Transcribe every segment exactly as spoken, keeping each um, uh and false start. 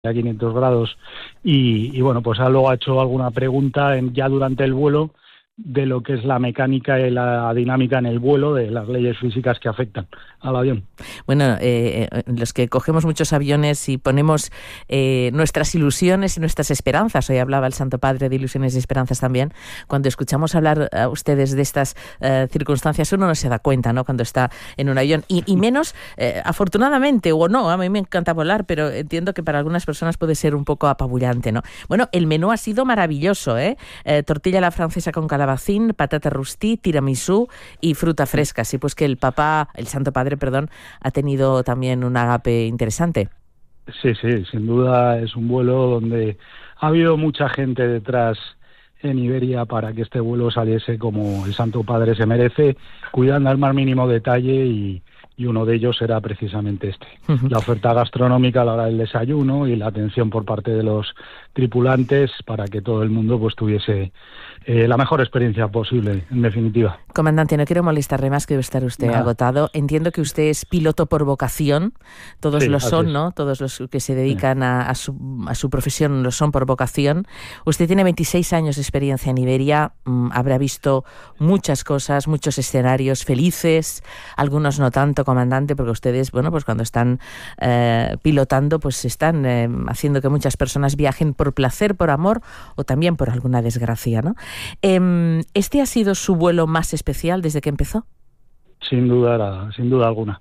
a quinientos grados y, y bueno, pues luego ha hecho alguna pregunta en, ya durante el vuelo de lo que es la mecánica y la dinámica en el vuelo, de las leyes físicas que afectan al avión. Bueno, eh, los que cogemos muchos aviones y ponemos eh, nuestras ilusiones y nuestras esperanzas, hoy hablaba el Santo Padre de ilusiones y esperanzas también, cuando escuchamos hablar a ustedes de estas eh, circunstancias, uno no se da cuenta, ¿no?, cuando está en un avión, y, y menos, eh, afortunadamente, o no, a mí me encanta volar, pero entiendo que para algunas personas puede ser un poco apabullante, ¿no? Bueno, el menú ha sido maravilloso, ¿eh? eh tortilla a la francesa con calabacín, patata rustí, tiramisú y fruta fresca, así pues que el papá, el Santo Padre, perdón, ha tenido también un agape interesante. Sí, sí, sin duda es un vuelo donde ha habido mucha gente detrás en Iberia para que este vuelo saliese como el Santo Padre se merece, cuidando al más mínimo detalle, y, y uno de ellos era precisamente este. Uh-huh. La oferta gastronómica a la hora del desayuno y la atención por parte de los tripulantes para que todo el mundo pues tuviese eh, la mejor experiencia posible, en definitiva. Comandante, no quiero molestarle más, que debe estar usted Nada. agotado. Entiendo que usted es piloto por vocación, todos sí, lo son, es. ¿no? Todos los que se dedican sí. a, a, su, a su profesión lo son por vocación. Usted tiene veintiséis años de experiencia en Iberia, mmm, habrá visto muchas cosas, muchos escenarios felices, algunos no tanto, comandante, porque ustedes, bueno, pues cuando están eh, pilotando, pues están eh, haciendo que muchas personas viajen por placer, por amor o también por alguna desgracia, ¿no? Eh, ¿Este ha sido su vuelo más especial desde que empezó? Sin duda, sin duda alguna.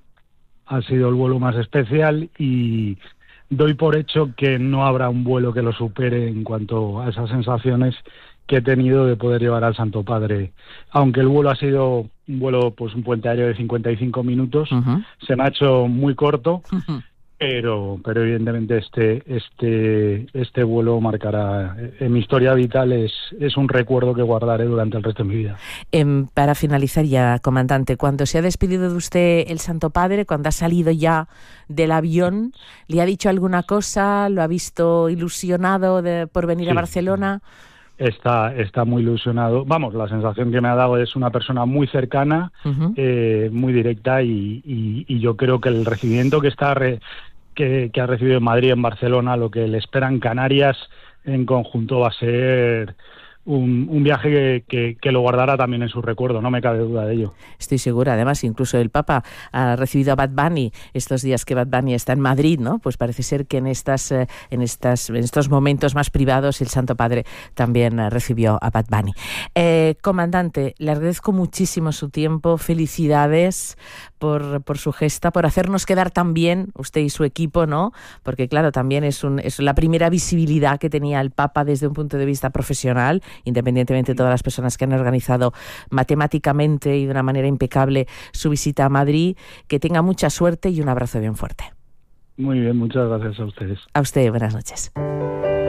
Ha sido el vuelo más especial y doy por hecho que no habrá un vuelo que lo supere en cuanto a esas sensaciones que he tenido de poder llevar al Santo Padre. Aunque el vuelo ha sido un vuelo, pues un puente aéreo de cincuenta y cinco minutos, uh-huh. se me ha hecho muy corto, uh-huh. Pero, pero evidentemente este, este, este vuelo marcará en mi historia vital, es, es un recuerdo que guardaré durante el resto de mi vida. Eh, para finalizar ya, comandante, cuando se ha despedido de usted el Santo Padre, cuando ha salido ya del avión, ¿le ha dicho alguna cosa? ¿Lo ha visto ilusionado de, por venir sí. a Barcelona? Está, está muy ilusionado. Vamos, la sensación que me ha dado es una persona muy cercana, uh-huh. eh, muy directa, y, y, y yo creo que el recibimiento que está re, que, que ha recibido en Madrid, en Barcelona, lo que le espera en Canarias en conjunto va a ser un, un viaje que, que, que lo guardará también en su recuerdo, no me cabe duda de ello. Estoy segura. Además, incluso el Papa ha recibido a Bad Bunny estos días que Bad Bunny está en Madrid, ¿no? Pues parece ser que en estas, en estas, en estos momentos más privados el Santo Padre también recibió a Bad Bunny. Eh, comandante, le agradezco muchísimo su tiempo. Felicidades por, por su gesta, por hacernos quedar tan bien, usted y su equipo, ¿no? Porque claro, también es, un, es la primera visibilidad que tenía el Papa desde un punto de vista profesional, independientemente de todas las personas que han organizado matemáticamente y de una manera impecable su visita a Madrid. Que tenga mucha suerte y un abrazo bien fuerte. Muy bien, muchas gracias a ustedes. A usted, buenas noches.